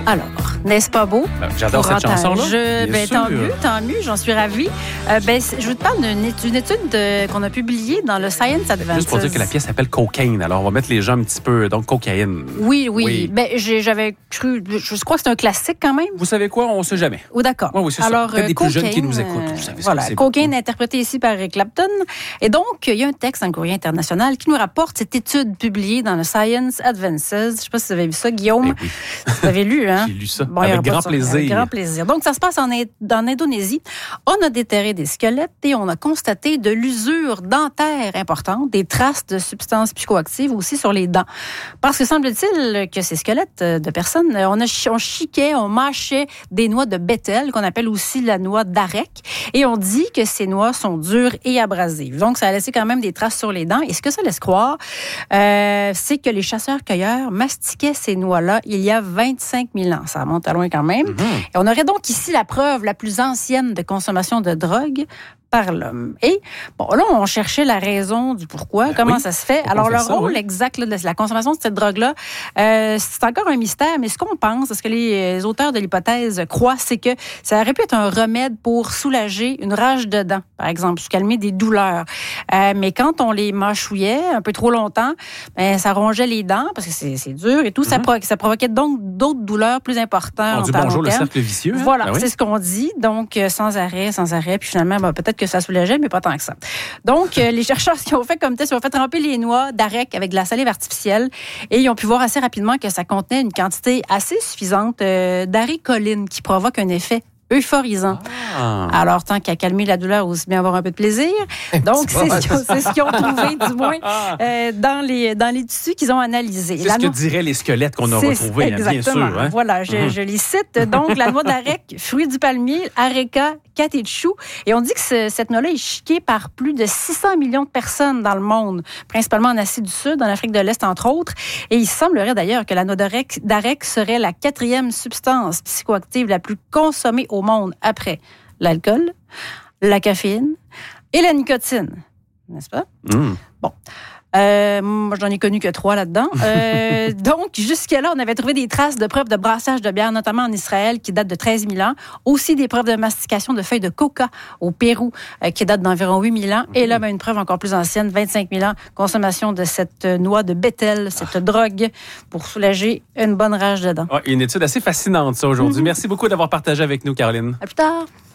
Alors, n'est-ce pas beau? J'adore cette chanson-là. Tant mieux, j'en suis ravie. Je vous parle d'une étude qu'on a publiée dans le Science Advances. Juste pour dire que la pièce s'appelle Cocaine. Alors, on va mettre les gens un petit peu... Donc, cocaïne. Oui. J'avais cru... Je crois que c'est un classique quand même. Vous savez quoi? On ne sait jamais. Oh, d'accord. Oui, c'est alors, ça. Peut-être des plus jeunes qui nous écoutent. Vous savez voilà, Cocaine interprété ici par Eric Clapton. Et donc, il y a un texte dans le Courrier international qui nous rapporte cette étude publiée dans le Science Advances. Je ne sais pas si vous avez vu ça, Guillaume. Oui. Vous avez lu, hein? J'ai lu ça. Avec grand plaisir. Avec grand plaisir. Donc, ça se passe en Indonésie. On a déterré des squelettes et on a constaté de l'usure dentaire importante, des traces de substances psychoactives aussi sur les dents. Parce que semble-t-il que ces squelettes de personnes, on mâchait des noix de bétel, qu'on appelle aussi la noix d'arec, et on dit que ces noix sont dures et abrasives. Donc, ça a laissé quand même des traces sur les dents. Et ce que ça laisse croire, c'est que les chasseurs-cueilleurs mastiquaient ces noix-là il y a 25 000 ans. Ça remonte à loin quand même. Et on aurait donc ici la preuve la plus ancienne de consommation de drogue par l'homme. Et, là, on cherchait la raison du pourquoi, comment ça se fait. Alors, le rôle exact de la consommation de cette drogue-là, c'est encore un mystère, mais ce qu'on pense, ce que les auteurs de l'hypothèse croient, c'est que ça aurait pu être un remède pour soulager une rage de dents, par exemple, pour calmer des douleurs. Mais quand on les mâchouillait un peu trop longtemps, ça rongeait les dents, parce que c'est dur et tout, ça provoquait donc d'autres douleurs plus importantes. On dit bonjour, le cercle vicieux. Hein? Voilà, c'est ce qu'on dit. Donc, sans arrêt, puis finalement, peut-être que ça soulageait, mais pas tant que ça. Donc, les chercheurs, ce qu'ils ont fait comme test, ils ont fait tremper les noix d'arec avec de la salive artificielle et ils ont pu voir assez rapidement que ça contenait une quantité assez suffisante d'arécoline qui provoque un effet euphorisant. Alors, tant qu'à calmer la douleur, aussi bien avoir un peu de plaisir. Donc, c'est ce qu'ils ont trouvé, du moins, dans les tissus qu'ils ont analysés. C'est ce que diraient les squelettes qu'on a retrouvés, bien sûr. Hein? Voilà, je les cite. Donc, la noix d'arec, fruit du palmier, Areca catechu. Et on dit que cette noix-là est chiquée par plus de 600 millions de personnes dans le monde, principalement en Asie du Sud, en Afrique de l'Est, entre autres. Et il semblerait d'ailleurs que la noix d'arec serait la 4e substance psychoactive la plus consommée au monde après l'alcool, la caféine et la nicotine. N'est-ce pas? Bon. Moi, j'en ai connu que 3 là-dedans. Donc, jusque-là, on avait trouvé des traces de preuves de brassage de bière, notamment en Israël, qui datent de 13 000 ans. Aussi des preuves de mastication de feuilles de coca au Pérou, qui datent d'environ 8 000 ans. Et là, une preuve encore plus ancienne, 25 000 ans, consommation de cette noix de bétel, cette drogue, pour soulager une bonne rage de dents. Une étude assez fascinante, ça, aujourd'hui. Merci beaucoup d'avoir partagé avec nous, Caroline. À plus tard.